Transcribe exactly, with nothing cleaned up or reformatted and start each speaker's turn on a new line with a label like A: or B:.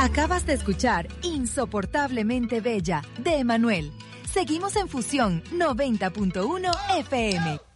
A: Acabas de escuchar Insoportablemente Bella, de Emanuel. Seguimos en Fusión noventa punto uno F M.